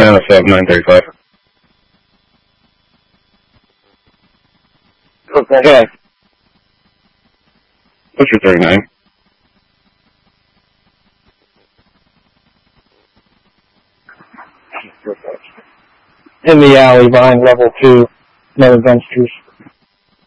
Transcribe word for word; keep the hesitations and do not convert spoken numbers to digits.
nine oh seven, nine thirty-five. Okay. What's your thirty-nine? In the alley behind level two, no adventures.